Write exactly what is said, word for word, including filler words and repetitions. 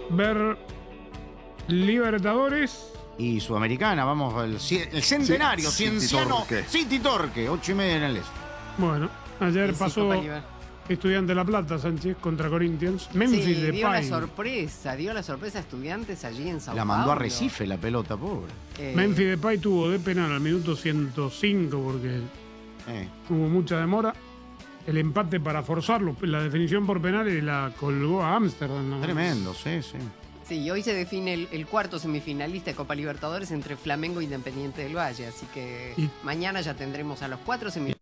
ver Libertadores y Sudamericana, vamos, el, el centenario, Sí, cienciano, City Torque. City Torque, ocho y media en el este. Bueno, ayer Sí, pasó Copa Liber- Estudiante de La Plata, Sánchez, contra Corinthians. Memphis Sí, de dio la Pay. sorpresa, dio la sorpresa a Estudiantes allí en Sao La mandó a Paulo. Recife la pelota, pobre. Eh, Memphis de Pay tuvo de penal al minuto ciento cinco porque Eh. hubo mucha demora. El empate para forzarlo, la definición por penales la colgó a Ámsterdam. ¿no? Tremendo, sí, sí. Sí, y hoy se define el, el cuarto semifinalista de Copa Libertadores entre Flamengo e Independiente del Valle, así que Y- mañana ya tendremos a los cuatro semifinalistas.